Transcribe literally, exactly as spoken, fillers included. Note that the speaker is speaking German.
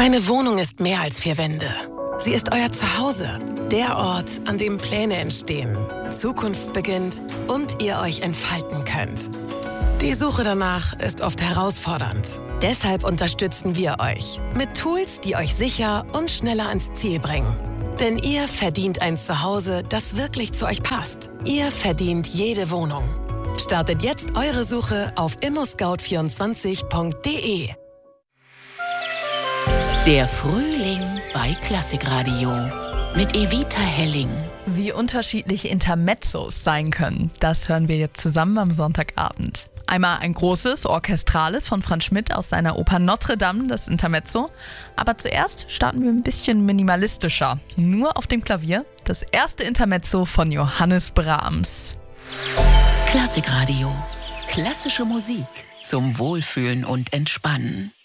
Eine Wohnung ist mehr als vier Wände. Sie ist euer Zuhause, der Ort, an dem Pläne entstehen, Zukunft beginnt und ihr euch entfalten könnt. Die Suche danach ist oft herausfordernd. Deshalb unterstützen wir euch mit Tools, die euch sicher und schneller ans Ziel bringen. Denn ihr verdient ein Zuhause, das wirklich zu euch passt. Ihr verdient jede Wohnung. Startet jetzt eure Suche auf immo scout vierundzwanzig punkt de. Der Frühling bei Klassikradio mit Evita Helling. Wie unterschiedlich Intermezzos sein können, das hören wir jetzt zusammen am Sonntagabend. Einmal ein großes, orchestrales von Franz Schmidt aus seiner Oper Notre Dame, das Intermezzo. Aber zuerst starten wir ein bisschen minimalistischer. Nur auf dem Klavier. Das erste Intermezzo von Johannes Brahms. Klassikradio. Klassische Musik zum Wohlfühlen und Entspannen.